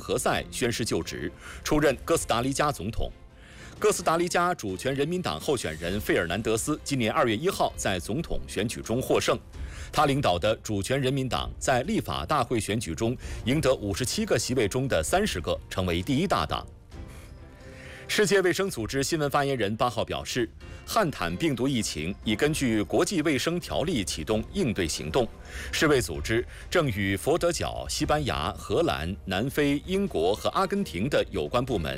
何塞宣誓就职，出任哥斯达黎加总统。哥斯达黎加主权人民党候选人费尔南德斯今年2月1号在总统选举中获胜，他领导的主权人民党在立法大会选举中赢得57个席位中的30个，成为第一大党。世界卫生组织新闻发言人8号表示，汉坦病毒疫情已根据国际卫生条例启动应对行动。世卫组织正与佛得角、西班牙、荷兰、南非、英国和阿根廷的有关部门